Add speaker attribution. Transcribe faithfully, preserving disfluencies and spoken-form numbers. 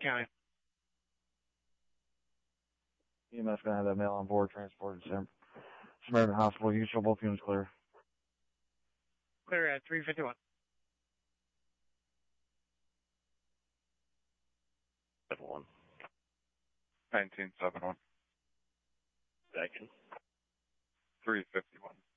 Speaker 1: County.
Speaker 2: E M S gonna have that male on board, transported to Sam- Samaritan Hospital. You can show both units clear.
Speaker 1: Clear at three fifty-one.
Speaker 3: seven one.
Speaker 4: nineteen seven one.
Speaker 3: Second.
Speaker 4: three fifty-one.